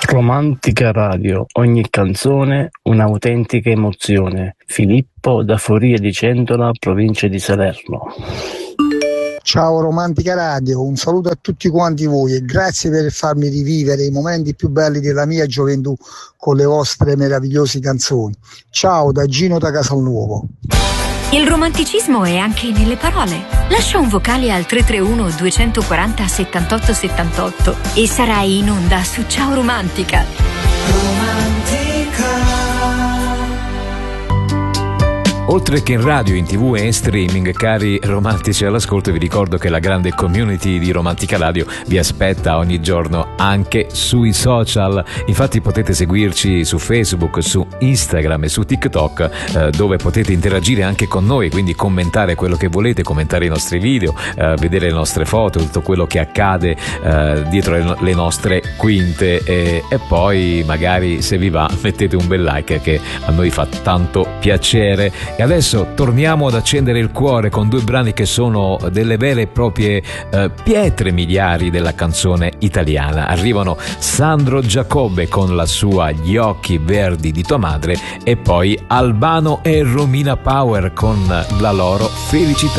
Romantica Radio, ogni canzone un'autentica emozione. Filippo da Foria di Centola, provincia di Salerno. Ciao Romantica Radio, un saluto a tutti quanti voi e grazie per farmi rivivere i momenti più belli della mia gioventù con le vostre meravigliose canzoni. Ciao da Gino da Casalnuovo. Il romanticismo è anche nelle parole. Lascia un vocale al 331 240 78 78 e sarai in onda su Ciao Romantica. Oltre che in radio, in TV e in streaming, cari romantici all'ascolto, vi ricordo che la grande community di Romantica Radio vi aspetta ogni giorno anche sui social. Infatti potete seguirci su Facebook, su Instagram e su TikTok, dove potete interagire anche con noi, quindi commentare quello che volete, commentare i nostri video, vedere le nostre foto, tutto quello che accade dietro le nostre quinte e poi magari, se vi va, mettete un bel like che a noi fa tanto piacere. E adesso torniamo ad accendere il cuore con due brani che sono delle vere e proprie pietre miliari della canzone italiana. Arrivano Sandro Giacobbe con la sua Gli occhi verdi di tua madre e poi Albano e Romina Power con la loro Felicità.